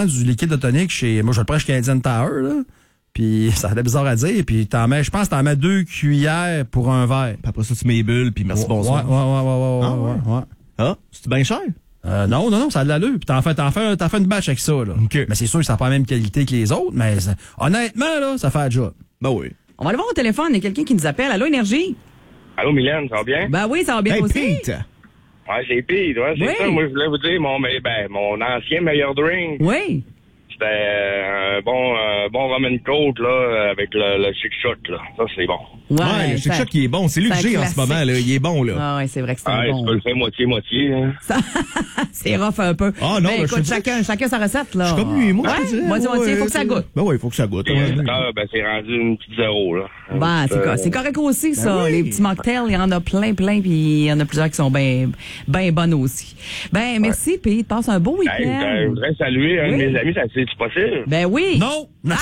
prends du liquide de tonique chez... Moi, je le prends chez Canadian Tower, là. Puis ça a l'air bizarre à dire. Puis je pense que t'en mets 2 cuillères pour un verre. Puis après ça, tu mets les bulles, puis merci, bonsoir. Ouais. Ah, c'est bien cher? Non, ça a de l'allure. Puis t'en fais une batch avec ça, là. Okay. Mais c'est sûr que ça n'a pas la même qualité que les autres, mais honnêtement, là, ça fait le job. Ben oui. On va aller voir au téléphone. Il y a quelqu'un qui nous appelle. Allô, Énergie? Allô, Mylène, ça va bien? Ben oui, ça va bien aussi. Pete! Ouais, c'est Pete, ouais, c'est ça. Moi, je voulais vous dire, mon ancien meilleur drink, Oui. c'était un bon rum and coke, là, avec le chic shot, là. Ça, c'est bon. Ouais, le chic-choc qui est bon. C'est lui que j'ai en ce moment, là. Il est bon, là. Ah ouais, c'est vrai que c'est Ouais, bon. tu peux le faire moitié-moitié, hein. C'est rough un peu. Ah non, mais ben, écoute, chacun sa recette, là. Je suis comme lui, moi, je te dirais. Moitié, il faut que ça goûte. Ben oui, il faut que ça goûte. Là, c'est rendu une petite 0, là. C'est correct aussi, ça. oui. Les petits mocktails, il y en a plein, puis il y en a plusieurs qui sont bien bonnes aussi. Ben, merci, puis passe un beau week-end. Je voudrais saluer un de mes amis, c'est possible? Ben oui. Non! Ben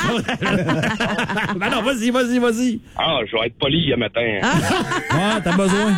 non, vas-y. Ah, je vais être poli le matin. Ouais, t'as besoin.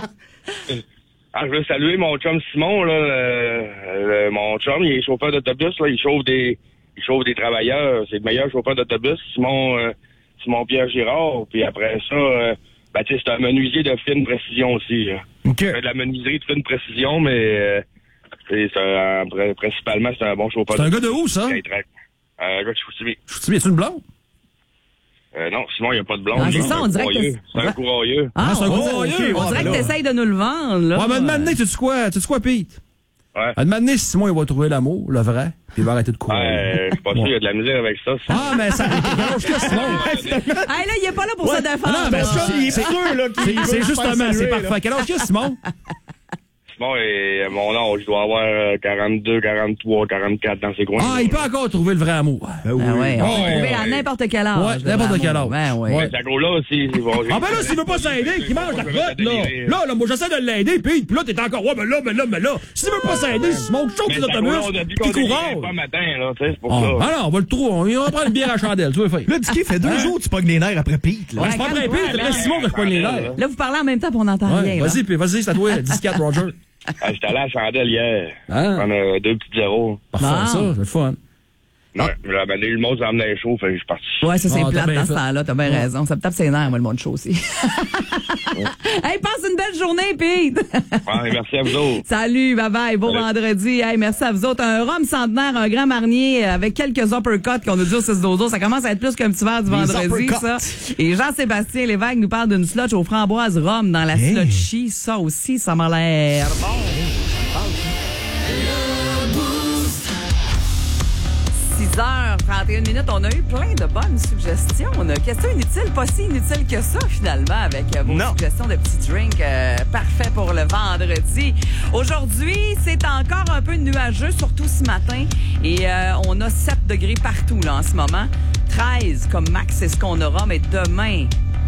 Je veux saluer mon chum Simon, là. Mon chum, il est chauffeur d'autobus, là. Il chauffe des travailleurs. C'est le meilleur chauffeur d'autobus. Simon Pierre Girard. Puis après ça, tu sais, c'est un menuisier de fine précision aussi, là. OK. Il fait de la menuiserie de fine précision, mais principalement, c'est un bon chauffeur. C'est un gars de où, ça? Un gars de Chicoutimi. Chicoutimi, es-tu une blonde? Non, Simon, il n'y a pas de blonde. Ah, c'est ça, on dirait que c'est un courroyeux. Ah, c'est un gros on voyeux. dirait que t'essayes de nous le vendre, là. Ouais, mais demander, tu sais quoi, Pete? Ouais. À demander si Simon, il va trouver l'amour, le vrai, puis il va arrêter de courir. Je suis pas sûr, il y a de la misère avec ça. Ah, mais ça. Simon. Hey, là, il est pas là pour se défendre. Non, ben, là. Il est sûr, là, c'est justement, c'est parfait. Quel âge qu'il a, Simon? Simon, mon âge, je dois avoir 42, 43, 44 dans ces coins. Ah, il peut encore trouver le vrai amour. Ben ouais, on peut trouver à n'importe quel âge. Ouais, n'importe quel âge. Ben ouais. Ouais, là aussi. Ah, ben là, s'il veut pas s'aider, qu'il mange la crotte, là. Là, moi, j'essaie de l'aider, puis là, t'es encore, mais là. S'il veut pas s'aider, Simon, chauffe les autobus, puis courant. Pas matin, là, tu sais, c'est pour Ah, ça. non, on va le trouver. On va prendre une bière à chandelle, tu vas faire. Là, Dicky, fait 2 jours que tu pognes les nerfs après Pete, là. Ouais, c'est pas après Pete, c'est Simon que je pogne les nerfs. Là, vous parlez en même temps, puis on n'entend rien. Vas-y, c'est à toi, 10-4, Roger. J'étais allé à la chandelle hier. Hein? On a 2 petits zéros. Parfait, ça, c'est le fun. Ouais, le monde s'en venait chaud, fait que je suis parti. Ouais, ça, c'est Ah, plate t'as bien dans ce fait. temps-là, t'as bien raison. Ça me tape ses nerfs, moi, le monde chaud aussi. Hey, passe une belle journée, Pete! Ouais, merci à vous autres. Salut, bye-bye, beau vendredi. Hey, merci à vous autres. Un rhum centenaire, un grand marnier avec quelques uppercuts qu'on a dit au 6-12. Ça commence à être plus qu'un petit verre du vendredi, ça. Et Jean-Sébastien Lévesque nous parle d'une slotch aux framboises rhum dans la slotchie. Ça aussi, ça m'a l'air bon. 6h31, on a eu plein de bonnes suggestions. On a question inutile, pas si inutile que ça, finalement, avec vos suggestions de petits drinks parfaits pour le vendredi. Aujourd'hui, c'est encore un peu nuageux, surtout ce matin. Et on a 7 degrés partout là en ce moment. 13 comme max, c'est ce qu'on aura. Mais demain,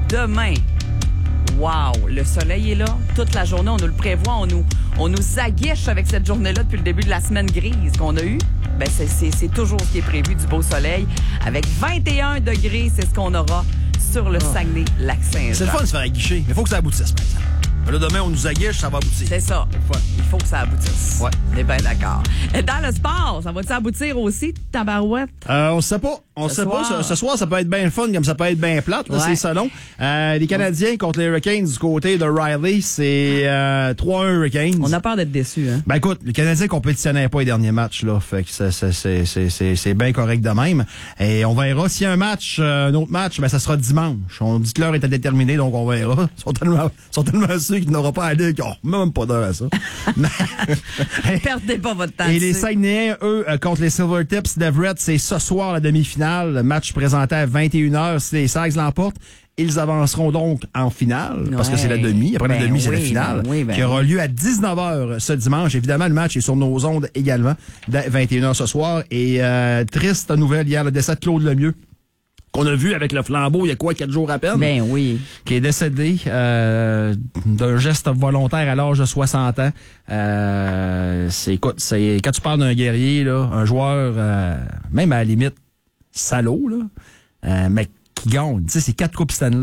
wow, le soleil est là. Toute la journée, on nous le prévoit. On nous aguiche avec cette journée-là depuis le début de la semaine grise qu'on a eue. Ben c'est toujours ce qui est prévu, du beau soleil. Avec 21 degrés, c'est ce qu'on aura sur le Saguenay-Lac-Saint-Jean. C'est le fun de se faire aguicher, mais il faut que ça aboutisse, par exemple. Là, demain, on nous aguiche, ça va aboutir. C'est ça. Il faut que ça aboutisse. Ouais. On est bien d'accord. Dans le sport, ça va-tu aboutir aussi, tabarouette? On sait pas. Ce soir, ça peut être bien fun, comme ça peut être bien plate. Là, c'est salon. Les Canadiens contre les Hurricanes du côté de Riley, c'est 3-1 Hurricanes. On a peur d'être déçus, hein? Ben écoute, les Canadiens compétitionnaient pas les derniers matchs, là. Fait que c'est bien correct de même. Et on verra s'il y a un autre match, ben ça sera dimanche. On dit que l'heure est indéterminée, donc on verra. Ils sont tellement sûrs qu'ils n'auront pas à dire qu'ils n'ont même pas d'heure à ça. Perdez pas votre temps. Et les Saguenayens, eux, contre les Silvertips d'Everett, c'est ce soir la demi-finale. Le match présenté à 21h. Si les Sags l'emportent, ils avanceront donc en finale, parce que c'est la demi. Après la demi, c'est la finale, qui aura lieu à 19h ce dimanche. Évidemment, le match est sur nos ondes également, dès 21h ce soir. Et triste nouvelle hier, le décès de Claude Lemieux, qu'on a vu avec le flambeau il y a 4 jours à peine. Ben oui. Qui est décédé d'un geste volontaire à l'âge de 60 ans. C'est quand tu parles d'un guerrier, là, un joueur, même à la limite, salaud, là, mais qui gagne. Tu sais, c'est 4 Coupes Stanley,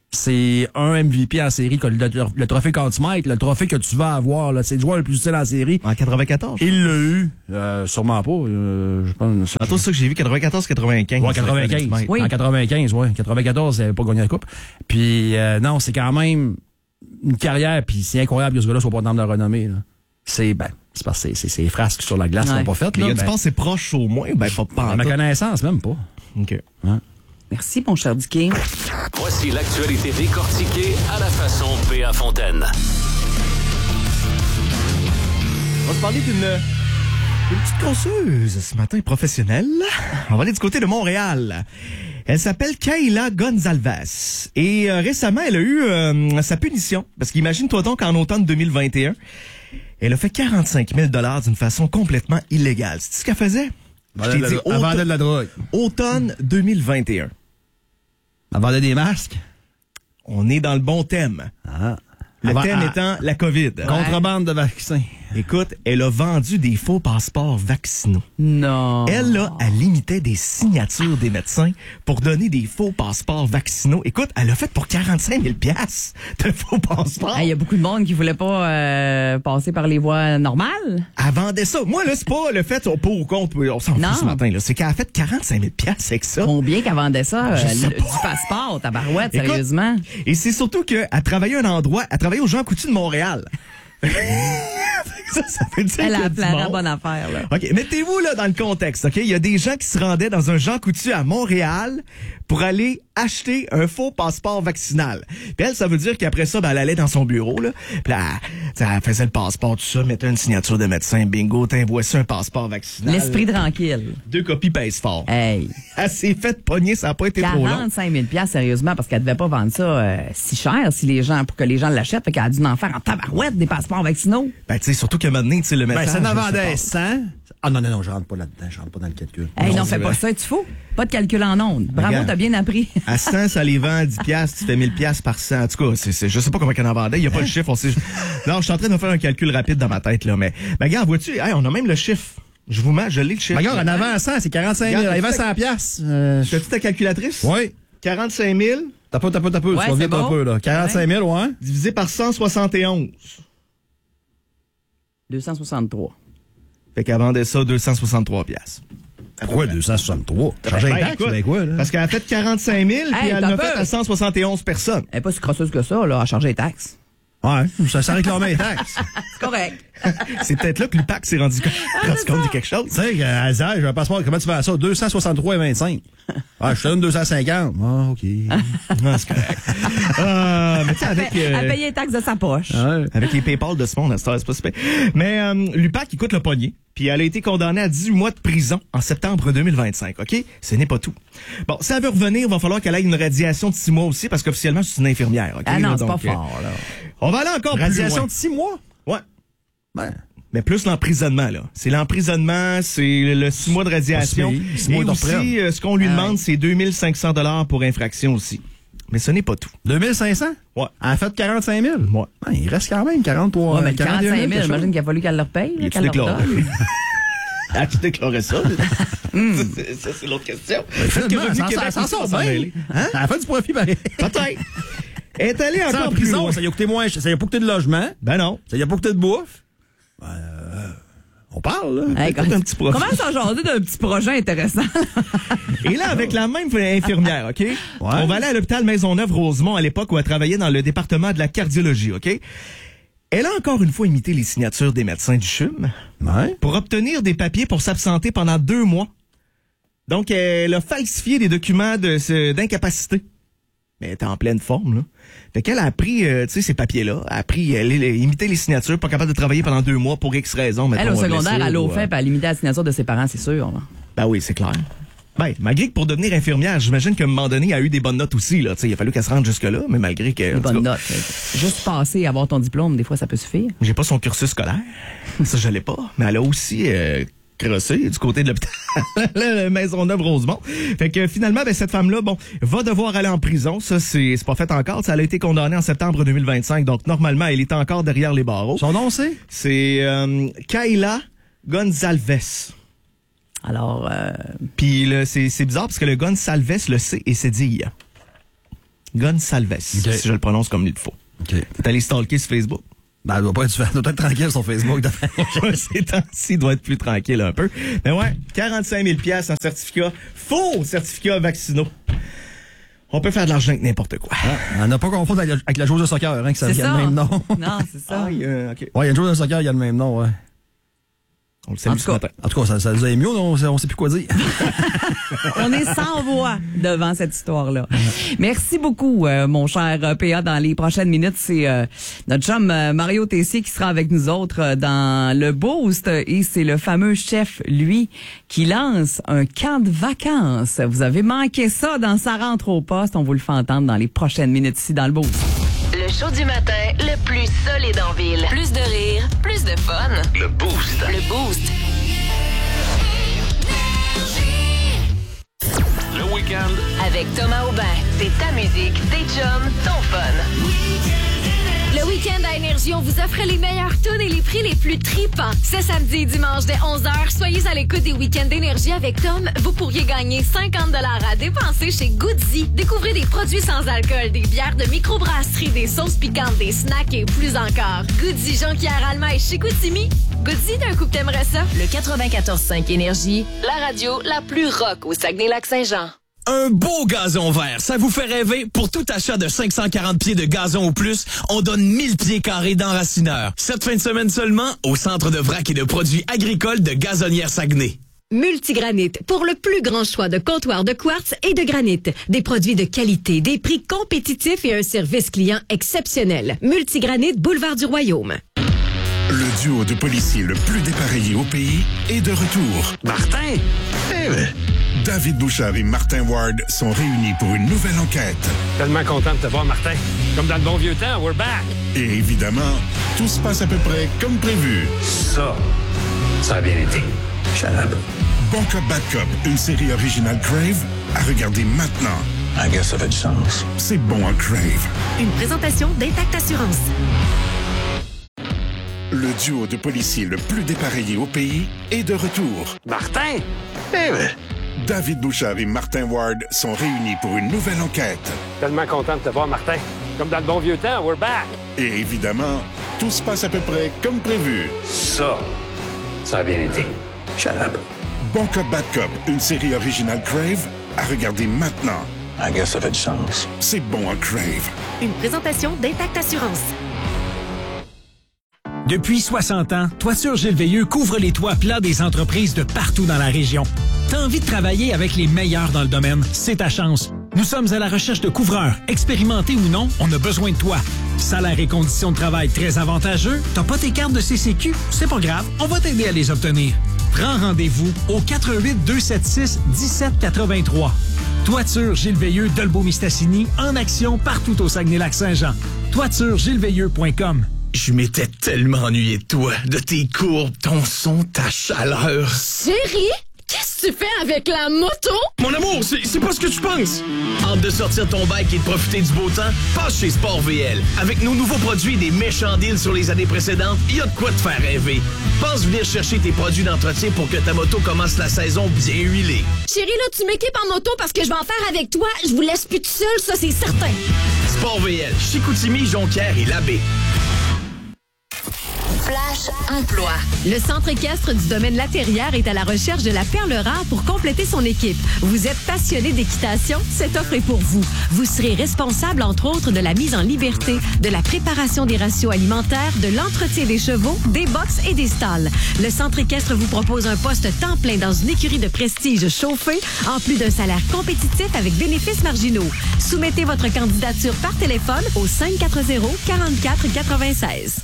c'est un MVP en série, le trophée Conn Smythe, le trophée que tu vas avoir, là, c'est le joueur le plus utile en série. En 94. Il l'a eu, sûrement pas. Je pense. Tantôt, c'est ça que j'ai vu, 94-95. Ouais, 95. Oui. En 95, ouais. 94, il n'avait pas gagné la coupe. Puis, non, c'est quand même une carrière, puis c'est incroyable que ce gars-là soit pas dans de la renommée, là. C'est parce que c'est les frasques sur la glace qui sont pas faites, là. Tu penses que c'est proche au moins? Ben, pas à ma connaissance, même pas. OK. Ouais. Merci, mon cher Dicky. Voici l'actualité décortiquée à la façon P.A. Fontaine. On va se parler d'une petite crosseuse ce matin, professionnelle. On va aller du côté de Montréal. Elle s'appelle Kayla Gonzalez. Et récemment, elle a eu sa punition. Parce qu'imagine-toi donc qu'en automne 2021, elle a fait 45 000 $ d'une façon complètement illégale. C'est ce qu'elle faisait? Elle vendait de la drogue. Automne 2021. Elle vendait des masques. On est dans le bon thème. Le thème étant la COVID. Contrebande de vaccins. Écoute, elle a vendu des faux passeports vaccinaux. Non. Elle, là, elle limitait des signatures des médecins pour donner des faux passeports vaccinaux. Écoute, elle a fait pour 45 000 $ de faux passeports. Il y a beaucoup de monde qui voulait pas passer par les voies normales. Elle vendait ça. Moi, là, c'est pas le fait pour ou contre, on s'en fout ce matin, là. C'est qu'elle a fait 45 000 $ avec ça. Combien qu'elle vendait ça? Du passeport, tabarouette, sérieusement. Et c'est surtout qu'elle travaillait à un endroit, elle travaillait au Jean Coutu de Montréal. Ça veut dire elle a plein de bonne affaire, là. OK, mettez-vous là dans le contexte, OK? Il y a des gens qui se rendaient dans un Jean Coutu à Montréal pour aller acheter un faux passeport vaccinal. Puis elle, ça veut dire qu'après ça, ben, elle allait dans son bureau, là. Puis là, elle faisait le passeport, tout ça, mettait une signature de médecin, bingo, voici un passeport vaccinal. L'esprit tranquille. 2 copies pèse fort. Hey. Elle s'est faite pogner, ça n'a pas été trop long. 45 000 $ sérieusement, parce qu'elle devait pas vendre ça si cher pour que les gens l'achètent. Fait qu'elle a dû en faire en tabarouette des passeports vaccinaux. Ben, tu sais, surtout que maintenant, tu sais, le message... Ben, ça en vendait 100. Ah non, je rentre pas là-dedans, je rentre pas dans le calcul. Hey, non, fais pas ça, tu fous. Pas de calcul en ondes. Bravo, regarde, t'as bien appris. À 100, ça les vend à 10 $, tu fais 1000 $ par 100. En tout cas, je sais pas comment qu'elle en vendait, il y a pas le chiffre. Non, je suis en train de faire un calcul rapide dans ma tête, là, mais regarde, vois-tu, hey, on a même le chiffre. Je vous mets, je l'ai le chiffre. Regarde, en avant à 100, c'est 45 000. Elle vend 100 $. T'as-tu ta calculatrice? Oui. 45 000. T'as pas, Ouais, tu vas vite bon. un peu, là. 45 000, ouais. Divisé par 171. 263. Fait qu'elle vendait ça 263 $. Pourquoi 263? Changer un taxe, avec quoi, là? Parce qu'elle a fait 45 000, puis elle l'a fait à 171 personnes. Elle est pas si crosseuse que ça, là, à charger les taxes. Ouais, ça réclamait les taxes. C'est correct. C'est peut-être là que l'UPAC s'est rendu compte de quelque chose. Tu sais, à Zère, j'ai un passeport, comment tu fais ça? 263,25. Ah, je te donne 250. Ah, OK. Non, c'est correct. Mais tu sais, avec... Elle payait les taxes de sa poche. Ouais. Avec les PayPal de ce monde, c'est pas super. Mais l'UPAC, écoute le poignet, puis elle a été condamnée à 18 mois de prison en septembre 2025, OK? Ce n'est pas tout. Bon, si elle veut revenir, il va falloir qu'elle ait une radiation de 6 mois aussi, parce qu'officiellement, c'est une infirmière, OK? Ah non, c'est donc, pas fort, là. On va aller encore plus loin. Radiation de 6 mois? Ouais. Ben, Mais plus l'emprisonnement, là. C'est l'emprisonnement, c'est le 6 mois de radiation. Pas si pire, 6 mois Et aussi, ce qu'on lui demande, c'est 2500 $ pour infraction aussi. Mais ce n'est pas tout. 2500? Ouais. Elle a fait 45 000? Ouais. Ben, il reste quand même 43 Ouais, mais 41 000. 45 000, j'imagine qu'il a fallu qu'elle leur paye. Il Qu'elle leur déclaré. donne. As-tu déclaré ça? Ça, c'est l'autre question. Ça sort bien. mêler. Hein? Elle a fait du profit, pareil. Peut-être. Elle est allée En encore plus prison, loin. ça y a coûté moins, ça y a pas coûté de logement, Ben non. ça y a pas coûté de bouffe. On parle, là. Hey, Peut-être un petit profit. Comment ça jaser d'un petit projet intéressant? Et là, avec la même infirmière, OK? On va aller à l'hôpital Maisonneuve-Rosemont à l'époque où elle travaillait dans le département de la cardiologie, OK? Elle a encore une fois imité les signatures des médecins du CHUM pour obtenir des papiers pour s'absenter pendant 2 mois. Donc, elle a falsifié des documents d'incapacité. Mais elle était en pleine forme, là. Fait qu'elle a pris, tu sais, ces papiers-là, elle a imité les signatures, pas capable de travailler pendant 2 mois pour X raisons. Elle, au secondaire, blessure, elle a fait, puis elle limitait la signature de ses parents, c'est sûr. Là. Ben oui, c'est clair. Ben, malgré que pour devenir infirmière, j'imagine qu'à un moment donné, elle a eu des bonnes notes aussi, là. Tu sais, il a fallu qu'elle se rende jusque-là, mais malgré que... Des bonnes notes. Juste passer, avoir ton diplôme, des fois, ça peut suffire. J'ai pas son cursus scolaire. Ça, je l'ai pas. Mais elle a aussi crossé du côté de l'hôpital, la Maisonneuve-Rosemont. Fait que finalement, ben, cette femme-là, bon, va devoir aller en prison. Ça, c'est pas fait encore. Elle a été condamnée en septembre 2025. Donc, normalement, elle est encore derrière les barreaux. Son nom, c'est? C'est Kayla Gonzalez. Alors, Puis c'est bizarre parce que le Gonzalez, le C et c'est dit. Gonsalves, si je le prononce comme il faut. Okay. T'es allé stalker sur Facebook? Ben, elle doit pas être tranquille sur Facebook. Ces temps-ci, il doit être plus tranquille un peu. Mais ouais, 45 000 $ en certificat, faux certificat vaccinaux. On peut faire de l'argent avec n'importe quoi. On n'a pas confondre avec la joueuse de soccer, hein, que ça vient le même nom. Non, c'est ça. Okay. Ouais, il y a une joueuse de soccer, il y a le même nom, ouais. On le salue ce matin. En tout cas, ça nous a ému, on sait plus quoi dire. On est sans voix devant cette histoire-là. Merci beaucoup, mon cher PA. Dans les prochaines minutes, c'est notre chum Mario Tessier qui sera avec nous autres dans le Boost. Et c'est le fameux chef, lui, qui lance un camp de vacances. Vous avez manqué ça dans sa rentre au poste. On vous le fait entendre dans les prochaines minutes ici dans le Boost. Le show du matin, le plus solide en ville. Plus de rire, plus de fun. Le Boost. Le Boost. Le week-end. Avec Thomas Aubin. C'est ta musique, tes chums, ton fun. Le week-end à Énergie, on vous offre les meilleurs tunes et les prix les plus tripants. Ce samedi et dimanche dès 11h, soyez à l'écoute des week-ends d'Énergie avec Tom. Vous pourriez gagner 50 $ à dépenser chez Goodzy. Découvrez des produits sans alcool, des bières de microbrasserie, des sauces piquantes, des snacks et plus encore. Goodzy, Jonquière-Alma et chez Chicoutimi. Goodzy, d'un coup que t'aimerais ça? Le 94.5 Énergie, la radio la plus rock au Saguenay-Lac-Saint-Jean. Un beau gazon vert, ça vous fait rêver? Pour tout achat de 540 pieds de gazon ou plus, on donne 1000 pieds carrés d'enracineur. Cette fin de semaine seulement, au centre de vrac et de produits agricoles de Gazonnière Saguenay. Multigranit, pour le plus grand choix de comptoirs de quartz et de granit. Des produits de qualité, des prix compétitifs et un service client exceptionnel. Multigranit, boulevard du Royaume. Le duo de policiers le plus dépareillé au pays est de retour. Martin? David Bouchard et Martin Ward sont réunis pour une nouvelle enquête. Tellement content de te voir, Martin. Comme dans le bon vieux temps, we're back. Et évidemment, tout se passe à peu près comme prévu. Ça a bien été. Shut up. Bon Cop, Bad Cop, une série originale Crave, à regarder maintenant. I guess ça fait du sens. C'est bon à Crave. Une présentation d'Intact Assurance. Le duo de policiers le plus dépareillé au pays est de retour. Martin? David Bouchard et Martin Ward sont réunis pour une nouvelle enquête. Tellement content de te voir, Martin. Comme dans le bon vieux temps, we're back. Et évidemment, tout se passe à peu près comme prévu. Ça a bien été. Shut up. Bon Cop, Bad Cop, une série originale Crave, à regarder maintenant. I guess ça fait du sens. C'est bon à Crave. Une présentation d'Intact Assurance. Depuis 60 ans, Toiture Gilles Veilleux couvre les toits plats des entreprises de partout dans la région. T'as envie de travailler avec les meilleurs dans le domaine? C'est ta chance. Nous sommes à la recherche de couvreurs. Expérimentés ou non, on a besoin de toi. Salaire et conditions de travail très avantageux. T'as pas tes cartes de CCQ? C'est pas grave, on va t'aider à les obtenir. Prends rendez-vous au 418-276-1783. Toiture Gilles Veilleux d'Olbeau-Mistassini, en action partout au Saguenay-Lac-Saint-Jean. toituregilesveilleux.com. Je m'étais tellement ennuyé de toi, de tes courbes, ton son, ta chaleur. Chérie, qu'est-ce que tu fais avec la moto? Mon amour, c'est pas ce que tu penses. Hâte de sortir ton bike et de profiter du beau temps? Passe chez Sport VL. Avec nos nouveaux produits et des méchants deals sur les années précédentes, il y a de quoi te faire rêver. Pense venir chercher tes produits d'entretien pour que ta moto commence la saison bien huilée. Chérie, là, tu m'équipes en moto parce que je vais en faire avec toi. Je vous laisse plus tout seul, ça, c'est certain. Sport VL, Chicoutimi, Jonquière et Labbé. Flash emploi. Le centre équestre du domaine La Terrière est à la recherche de la perle rare pour compléter son équipe. Vous êtes passionné d'équitation? Cette offre est pour vous. Vous serez responsable, entre autres, de la mise en liberté, de la préparation des ratios alimentaires, de l'entretien des chevaux, des boxes et des stalles. Le centre équestre vous propose un poste temps plein dans une écurie de prestige chauffée, en plus d'un salaire compétitif avec bénéfices marginaux. Soumettez votre candidature par téléphone au 540-4496.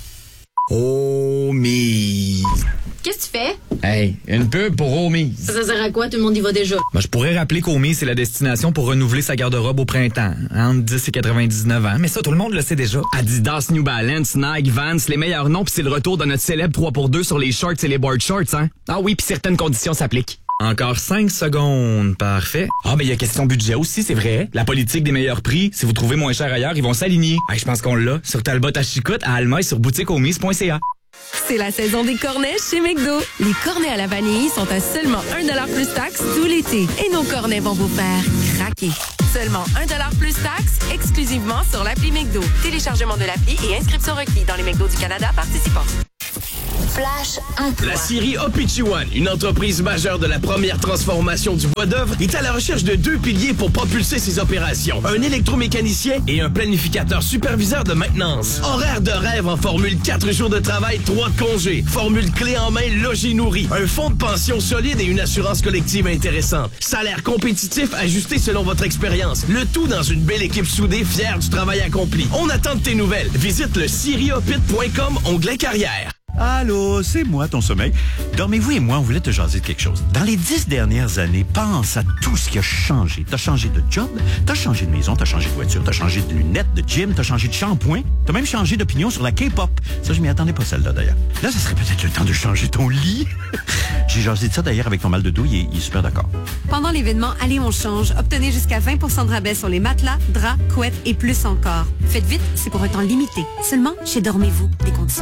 Omi. Qu'est-ce que tu fais? Hey, une pub pour Omi. Ça sert à quoi? Tout le monde y va déjà. Je pourrais rappeler qu'Omi, c'est la destination pour renouveler sa garde-robe au printemps. Entre 10 et 99 ans. Mais ça, tout le monde le sait déjà. Adidas, New Balance, Nike, Vans, les meilleurs noms, puis c'est le retour de notre célèbre 3x2 sur les shorts et les board shorts, hein? Ah oui, puis certaines conditions s'appliquent. Encore 5 secondes. Parfait. Ah, mais il y a question budget aussi, c'est vrai. La politique des meilleurs prix, si vous trouvez moins cher ailleurs, ils vont s'aligner. Hey, je pense qu'on l'a. Sur Talbot à Chicoute, à Alma et sur boutiqueomis.ca. C'est la saison des cornets chez McDo. Les cornets à la vanille sont à seulement $1 plus taxes tout l'été. Et nos cornets vont vous faire craquer. Seulement 1$ plus taxes, exclusivement sur l'appli McDo. Téléchargement de l'appli et inscription requis dans les McDo du Canada participants. Flash emploi. La scierie Opichiwan, une entreprise majeure de la première transformation du bois d'œuvre, est à la recherche de 2 piliers pour propulser ses opérations. Un électromécanicien et un planificateur superviseur de maintenance. Horaire de rêve en formule 4 jours de travail, 3 de congés. Formule clé en main, logis nourri. Un fonds de pension solide et une assurance collective intéressante. Salaire compétitif ajusté selon votre expérience. Le tout dans une belle équipe soudée, fière du travail accompli. On attend de tes nouvelles. Visite le scierieopit.com, onglet carrière. Allô, c'est moi, ton sommeil. Dormez-vous et moi, on voulait te jaser de quelque chose. Dans les 10 dernières années, pense à tout ce qui a changé. T'as changé de job, t'as changé de maison, t'as changé de voiture, t'as changé de lunettes, de gym, t'as changé de shampoing, t'as même changé d'opinion sur la K-pop. Ça, je m'y attendais pas, celle-là, d'ailleurs. Là, ça serait peut-être le temps de changer ton lit. J'ai jasé de ça, d'ailleurs, avec ton mal de dos, il est super d'accord. Pendant l'événement Allez, on change, obtenez jusqu'à 20 % de rabais sur les matelas, draps, couettes et plus encore. Faites vite, c'est pour un temps limité. Seulement chez Dormez-vous, des conditions.